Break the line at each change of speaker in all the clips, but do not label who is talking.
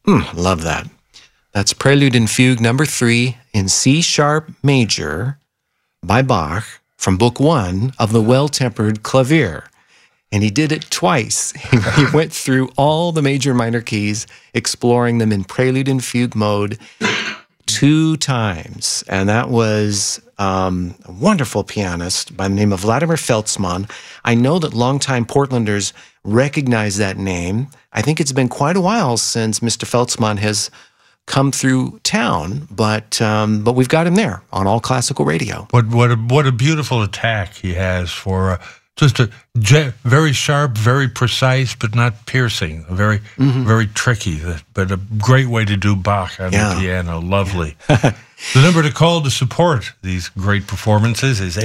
Love that. That's Prelude and Fugue number 3 in C sharp major by Bach from Book 1 of the Well-Tempered Clavier. And he did it twice. He went through all the major minor keys, exploring them in Prelude and Fugue mode 2 times. And that was a wonderful pianist by the name of Vladimir Feltzmann. I know that longtime Portlanders recognize that name. I think it's been quite a while since Mr. Feltzmann has come through town, but we've got him there on All Classical Radio.
What a beautiful attack he has for just a very sharp, very precise, but not piercing. Very very tricky, but a great way to do Bach on the piano. Lovely. Yeah. The number to call to support these great performances is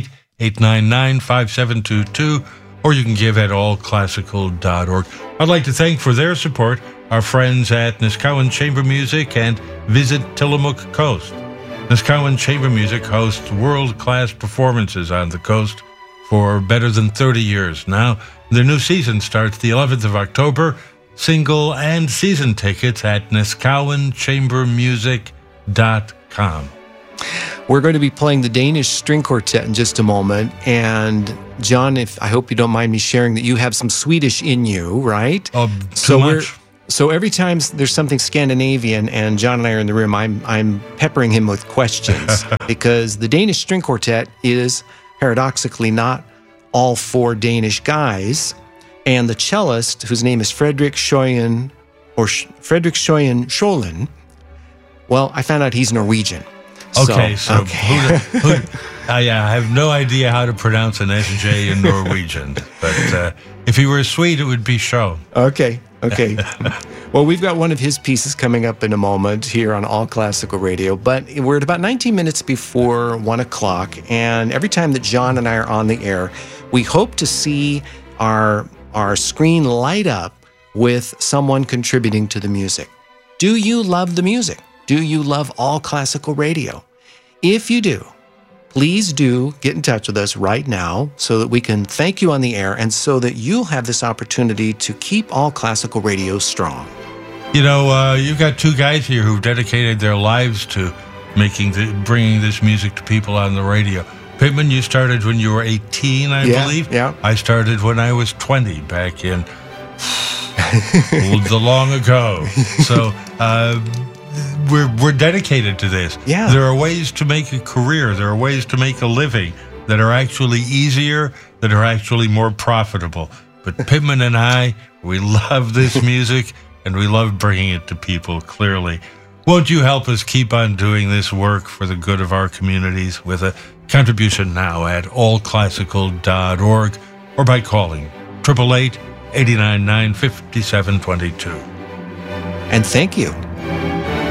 888-899-5722, or you can give at allclassical.org. I'd like to thank for their support our friends at Niskawan Chamber Music and Visit Tillamook Coast. Niskawan Chamber Music hosts world-class performances on the coast for better than 30 years now. Their new season starts the 11th of October. Single and season tickets at niskawnchambermusic.com.
We're going to be playing the Danish String Quartet in just a moment. And John, I hope you don't mind me sharing that you have some Swedish in you, right?
Oh, too much.
So every time there's something Scandinavian and John and I are in the room, I'm peppering him with questions because the Danish String Quartet is paradoxically not all 4 Danish guys, and the cellist, whose name is Fredrik Schøyen Scholen, well, I found out he's Norwegian.
Okay, I have no idea how to pronounce an SJ in Norwegian, but if he were Swede, it would be Schø.
Okay. Well, we've got one of his pieces coming up in a moment here on All Classical Radio, but we're at about 19 minutes before 1 o'clock, and every time that John and I are on the air, we hope to see our screen light up with someone contributing to the music. Do you love the music? Do you love All Classical Radio? If you do, please do get in touch with us right now so that we can thank you on the air and so that you'll have this opportunity to keep All Classical Radio strong.
You know, you've got 2 guys here who've dedicated their lives to bringing this music to people on the radio. Pittman, you started when you were 18, I believe.
Yeah.
I started when I was 20 back in the long ago. So we're dedicated to this.
Yeah.
There are ways to make a career. There are ways to make a living that are actually easier, that are actually more profitable. But Pittman and I, we love this music, and we love bringing it to people, clearly. Won't you help us keep on doing this work for the good of our communities with a contribution now at allclassical.org or by calling 888-899-5722.
And thank you